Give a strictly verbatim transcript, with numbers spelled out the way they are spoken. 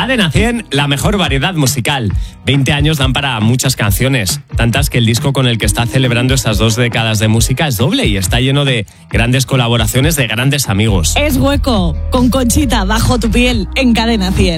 Cadena cien, la mejor variedad musical. veinte años dan para muchas canciones, tantas que el disco con el que está celebrando estas dos décadas de música es doble y está lleno de grandes colaboraciones de grandes amigos. Es Hueco, con Conchita, Bajo tu piel, en Cadena cien.